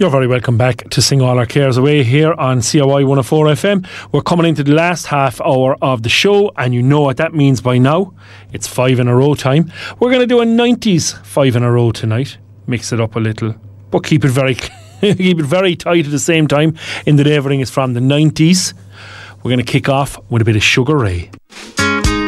You're very welcome back to Sing All Our Cares Away here on COI 104 FM. We're coming into the last half hour of the show, and you know what that means by now. It's 5 in a row time. We're going to do a 90s 5 in a row tonight. Mix it up a little, but keep it very keep it very tight at the same time in that everything is from the 90s. We're going to kick off with a bit of Sugar Ray.